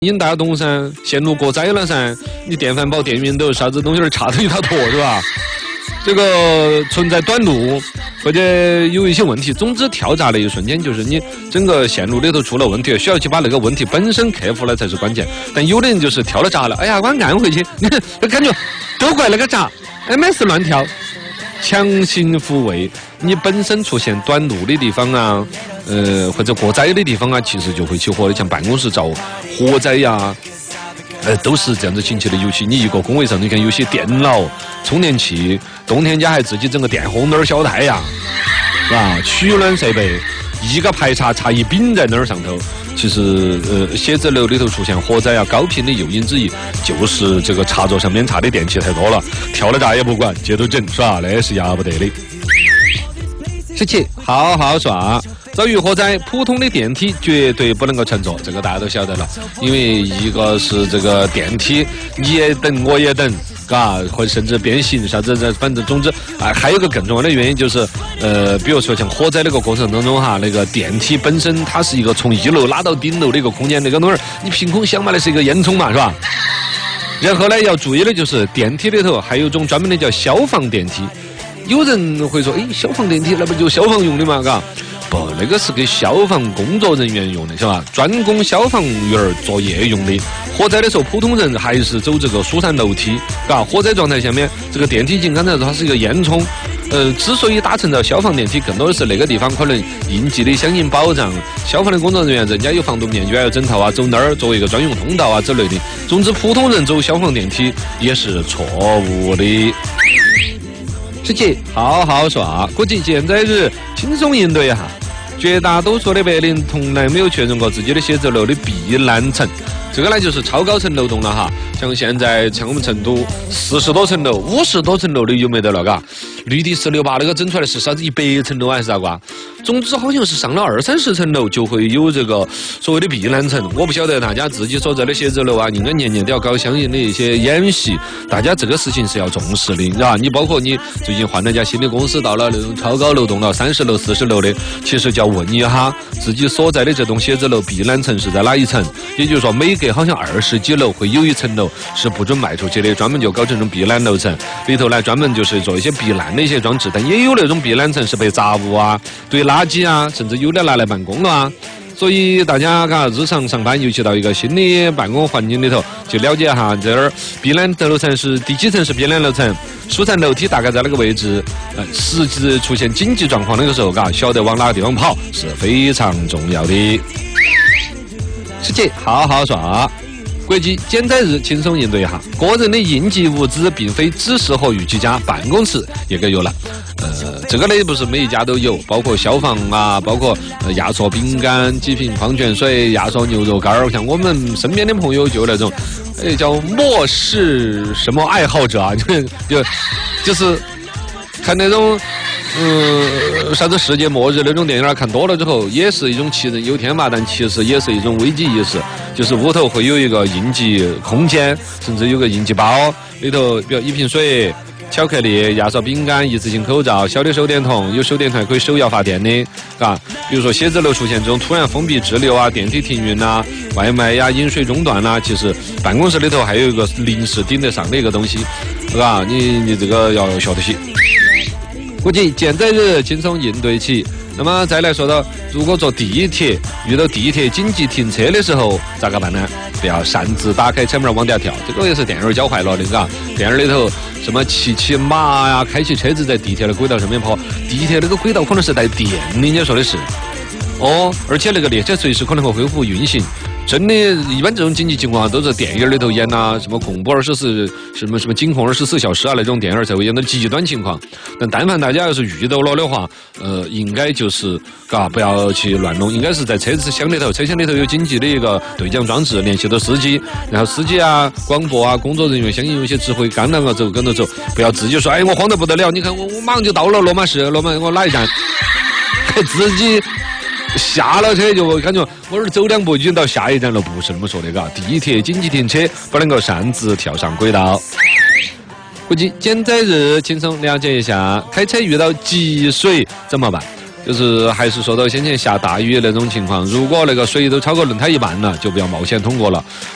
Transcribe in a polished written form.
应大家懂噻，线路过窄了噻，你电饭煲、电熨斗啥子东西儿插到一塌坨是吧？这个存在短路或者有一些问题，总之跳闸的一瞬间，就是你整个线路里头出了问题，需要去把那个问题本身克服了才是关键。但有的人就是跳了闸了，哎呀，我按回去，你感觉都怪那个闸，哎，每次乱跳，强行复位，你本身出现短路的地方啊，或者过窄的地方啊，其实就会起火的，像办公室着火灾呀。都是这样子引起的，尤其你一个工位上，你看有些电脑、充电器，冬天家还自己整个电烘那儿小太阳，是吧？取暖设备，一个排插插一柄在那儿上头。其实写字楼里头出现火灾啊，高频的诱因之一就是这个插座上面插的电器太多了，跳了闸也不管，接着整，是吧？那是要不得的。17，好好耍。遭遇火灾，普通的电梯绝对不能够乘坐，这个大家都晓得了。因为一个是这个电梯，你也等，我也等，嘎，或甚至变形啥子，反正总之啊，还有个更重要的原因就是，比如说像火灾那个过程当中哈，那个电梯本身它是一个从1楼拉到顶楼的一个空间，那个东西你凭空想嘛，那是一个烟囱嘛，是吧？然后呢，要注意的就是电梯里头还有一种专门的叫消防电梯。有人会说，哎，消防电梯那不就消防用的嘛，嘎？不，那个是给消防工作人员用的，是吧？专供消防员作业用的。火灾的时候，普通人还是走这个疏散楼梯，嘎。火灾状态下面，这个电梯井刚才说它是一个烟囱，之所以打成了消防电梯，更多的是那个地方可能应急的相应保障，消防的工作人员人家有防毒面具，还有整套啊，走那儿作为一个专用通道啊之类的。总之，普通人走消防电梯也是错误的。17，好好耍，国际健在日轻松应对哈。绝大多数的白领从来没有确认过自己的写字楼的避难层，这个呢就是超高层楼栋了哈。像现在像我们成都40多层楼、50多层楼的有没得了？嘎，绿地16把那个整出来是啥子100层楼还是啥瓜？总之好像是上了20-30层楼就会有这个所谓的避难层。我不晓得大家自己所在的写字楼啊，应该年年都要搞相应的一些演习。大家这个事情是要重视的，是吧？你包括你最近换了家新的公司，到了那种超高楼栋了，30楼、40楼的，其实就要问一下自己所在的这栋写字楼避难层是在哪一层。也就是说，每隔好像20几楼会有一层楼是不准卖出去的，专门就搞这种避难楼层，里头呢专门就是做一些避难的一些装置。但也有那种避难层是被杂物啊、堆垃圾啊，甚至有的拿来办公了啊。所以大家日常上班，尤其到一个新的办公环境里头，就了解哈，这儿避难楼层是第几层是避难楼层，疏散楼梯大概在那个位置，实际出现紧急状况那个时候，晓得往哪个地方跑是非常重要的。17，好好耍。国际减灾日轻松应对一下，个人的应急物资并非只适合于居家，办公室也该有了。这个呢不是每一家都有，包括消防啊，包括压缩饼干、几瓶矿泉水、压缩牛肉干儿。像我们身边的朋友就有那种，叫末世什么爱好者啊，就是看那种啥子世界末日那种电影看多了之后，也是一种杞人忧天嘛，但其实也是一种危机意识。就是屋头会有一个应急空间，甚至有个应急包，里头比如一瓶水、巧克力、压缩饼干、一次性口罩、小的手电筒，有手电筒可以手摇发电的，比如说写字楼出现这种突然封闭滞留啊、电梯停运啊、外卖呀、饮水中断啊，其实办公室里头还有一个临时顶得上的一个东西，你这个要晓得起。国际减灾日轻松应对起。那么再来说到，如果坐地铁遇到地铁紧急停车的时候咋个办呢？不要擅自打开车门往底下跳，这个也是电影教坏了的，电影里头什么骑马呀，开起车子在地铁的轨道上面跑，地铁那个轨道可能是带电的，人家说的是而且那个列车随时可能会恢复运行。真的，一般这种紧急情况都是电影里头演啊，什么恐怖24什么惊恐24小时啊那种电影才会演到极端情况。但凡大家要是遇到了的话，应该就是不要去乱弄，应该是在车厢里头有紧急的一个对讲装置，联系到司机，然后司机啊、广播啊、工作人员相应有一些指挥，跟着走，不要自己说，哎，我慌得不得了，你看我马上就到了罗马我哪一站，自己。下了车就感觉我这走2步已经到下一站了，不是那么说的，地铁紧急停车不能够擅自跳上轨道。国际减灾日轻松了解一下，开车遇到积水怎么办？就是还是说到先前下大雨那种情况，如果那个水都超过轮胎一半了，就不要冒险通过了。